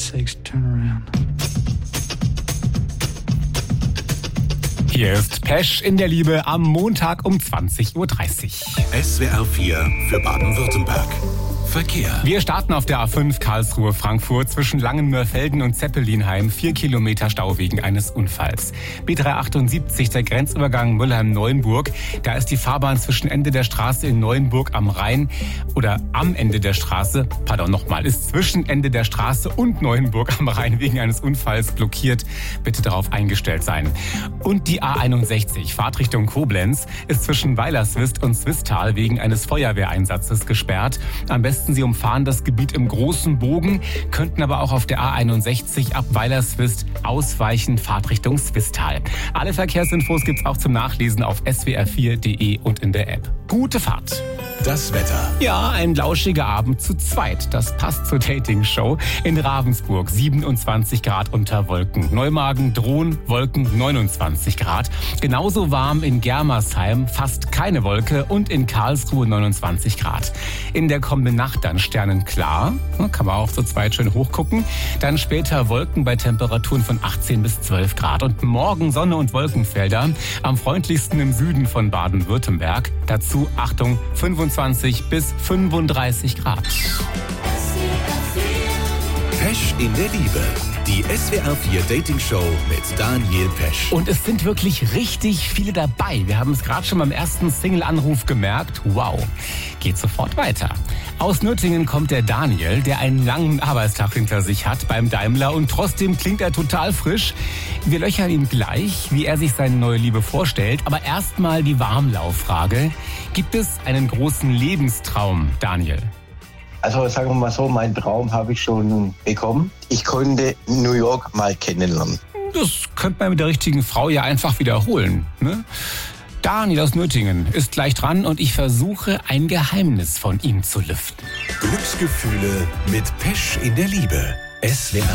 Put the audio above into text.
God's sakes, turn around. Hier ist Pesch in der Liebe am Montag um 20.30 Uhr. SWR 4 für Baden-Württemberg. Verkehr. Wir starten auf der A5 Karlsruhe-Frankfurt zwischen Langenmörfelden und Zeppelinheim. 4 Kilometer Stau wegen eines Unfalls. B378, der Grenzübergang Müllheim-Neuenburg. Da ist die Fahrbahn zwischen Ende der Straße in Neuenburg am Rhein oder am Ende der Straße, ist zwischen Ende der Straße und Neuenburg am Rhein wegen eines Unfalls blockiert. Bitte darauf eingestellt sein. Und die A61, Fahrtrichtung Koblenz, ist zwischen Weilerswist und Swisttal wegen eines Feuerwehreinsatzes gesperrt. Am besten Sie umfahren das Gebiet im großen Bogen, könnten aber auch auf der A61 ab Weilerswist ausweichen, Fahrtrichtung Swisttal. Alle Verkehrsinfos gibt's auch zum Nachlesen auf swr4.de und in der App. Gute Fahrt! Das Wetter. Ja, ein lauschiger Abend zu zweit. Das passt zur Dating-Show. In Ravensburg 27 Grad unter Wolken. Neumagen, Drohn, Wolken 29 Grad. Genauso warm in Germersheim, fast keine Wolke. Und in Karlsruhe 29 Grad. In der kommenden Nacht dann sternenklar. Kann man auch zu zweit schön hochgucken. Dann später Wolken bei Temperaturen von 18 bis 12 Grad. Und morgen Sonne und Wolkenfelder. Am freundlichsten im Süden von Baden-Württemberg. Dazu, Achtung, 25 bis 35 Grad. Pesch in der Liebe. Die SWR 4 Dating Show mit Daniel Pesch. Und es sind wirklich richtig viele dabei. Wir haben es gerade schon beim ersten Single-Anruf gemerkt. Wow, geht sofort weiter. Aus Nürtingen kommt der Daniel, der einen langen Arbeitstag hinter sich hat beim Daimler und trotzdem klingt er total frisch. Wir löchern ihn gleich, wie er sich seine neue Liebe vorstellt. Aber erstmal die Warmlauffrage. Gibt es einen großen Lebenstraum, Daniel? Also sagen wir mal so, meinen Traum habe ich schon bekommen. Ich konnte New York mal kennenlernen. Das könnte man mit der richtigen Frau ja einfach wiederholen, ne? Daniel aus Nürtingen ist gleich dran und ich versuche, ein Geheimnis von ihm zu lüften. Glücksgefühle mit Pesch in der Liebe. SWR